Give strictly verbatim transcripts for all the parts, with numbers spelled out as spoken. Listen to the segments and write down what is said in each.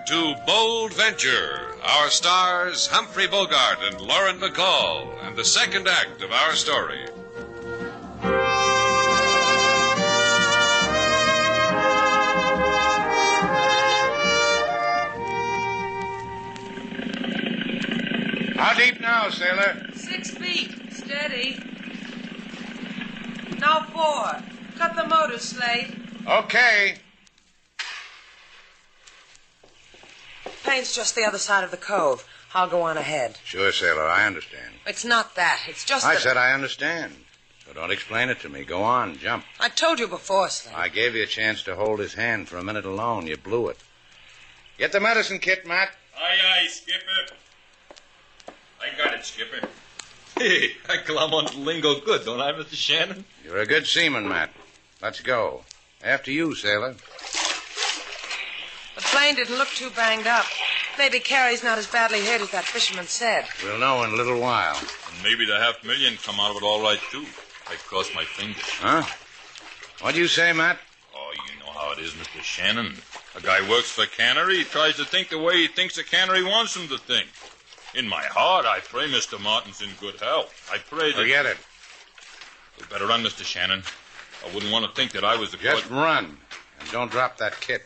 to Bold Venture. Our stars, Humphrey Bogart and Lauren Bacall, and the second act of our story. How deep now, sailor? Six feet. Steady. Now four. Cut the motor, Slate. Okay. Plane's just the other side of the cove. I'll go on ahead. Sure, sailor, I understand. It's not that. It's just I that... said I understand. So don't explain it to me. Go on, jump. I told you before, Slate. I gave you a chance to hold his hand for a minute alone. You blew it. Get the medicine kit, Matt. Aye, aye, Skipper. I got it, Skipper. Hey, I glom on the lingo good, don't I, Mister Shannon? You're a good seaman, Matt. Let's go. After you, sailor. The plane didn't look too banged up. Maybe Carrie's not as badly hurt as that fisherman said. We'll know in a little while. And maybe the half million come out of it all right, too. I crossed my fingers. Huh? What'd you say, Matt? Oh, you know how it is, Mister Shannon. A guy works for a cannery. He tries to think the way he thinks the cannery wants him to think. In my heart, I pray Mister Martin's in good health. I pray that... Forget it. You better run, Mister Shannon. I wouldn't want to think that I was the... Just co- run. And don't drop that kit.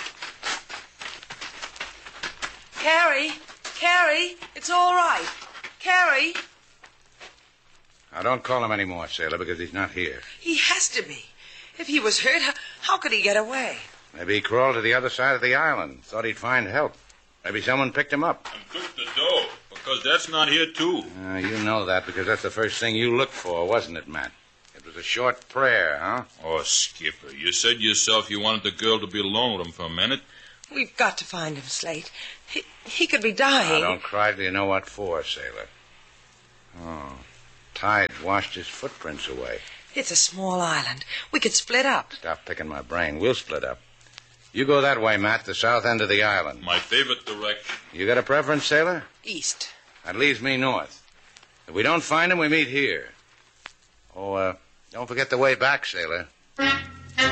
Carrie! Carrie! It's all right. Carrie! Now, don't call him anymore, sailor, because he's not here. He has to be. If he was hurt, how, how could he get away? Maybe he crawled to the other side of the island. Thought he'd find help. Maybe someone picked him up. And took the dough, because that's not here, too. Uh, you know that because that's the first thing you looked for, wasn't it, Matt? It was a short prayer, huh? Oh, Skipper, you said yourself you wanted the girl to be alone with him for a minute. We've got to find him, Slate. He, he could be dying. Now, don't cry till you know what for, sailor. Oh, tide washed his footprints away. It's a small island. We could split up. Stop picking my brain. We'll split up. You go that way, Matt, the south end of the island. My favorite direction. You got a preference, sailor? East. That leaves me north. If we don't find him, we meet here. Oh, uh, don't forget the way back, sailor.